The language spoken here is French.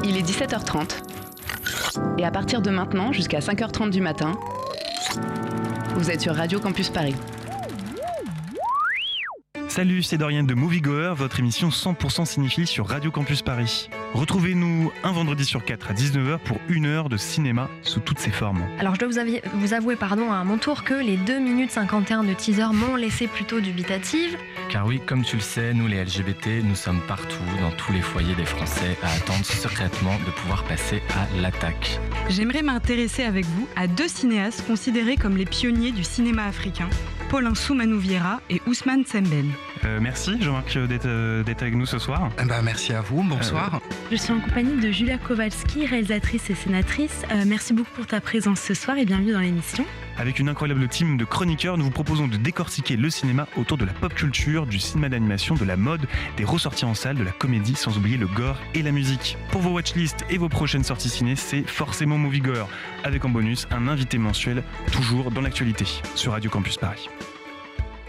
Il est 17h30. Et à partir de maintenant, jusqu'à 5h30 du matin, vous êtes sur Radio Campus Paris. Salut, c'est Dorian de Moviegoer, votre émission 100% cinéphile sur Radio Campus Paris. Retrouvez-nous un vendredi sur 4 à 19h pour 1 heure de cinéma sous toutes ses formes. Alors je dois vous avouer à mon tour que les 2 minutes 51 de teaser m'ont laissé plutôt dubitative. Car oui, comme tu le sais, nous les LGBT, nous sommes partout, dans tous les foyers des Français, à attendre secrètement de pouvoir passer à l'attaque. J'aimerais m'intéresser avec vous à 2 cinéastes considérés comme les pionniers du cinéma africain, Paulin Soumanou Vieira et Ousmane Sembène. Merci Jean-Marc d'être avec nous ce soir. Merci à vous, bonsoir. Je suis en compagnie de Julia Kowalski, réalisatrice et sénatrice. Merci beaucoup pour ta présence ce soir et bienvenue dans l'émission. Avec une incroyable team de chroniqueurs, nous vous proposons de décortiquer le cinéma autour de la pop culture, du cinéma d'animation, de la mode, des ressorties en salle, de la comédie, sans oublier le gore et la musique. Pour vos watchlists et vos prochaines sorties ciné, c'est forcément Moviegoer, avec en bonus un invité mensuel, toujours dans l'actualité, sur Radio Campus Paris.